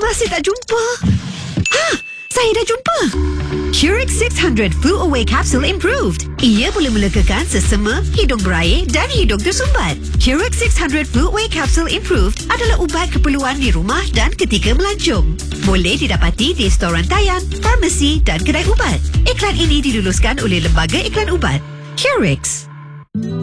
Masih tak jumpa. Saya dah jumpa. Curix 600 Flu Away Capsule Improved. Ia boleh melegakan sesama, hidung berair dan hidung tersumbat. Curix 600 Flu Away Capsule Improved adalah ubat keperluan di rumah dan ketika melancong. Boleh didapati di restoran rantaian, farmasi dan kedai ubat. Iklan ini diluluskan oleh Lembaga Iklan Ubat. Curix.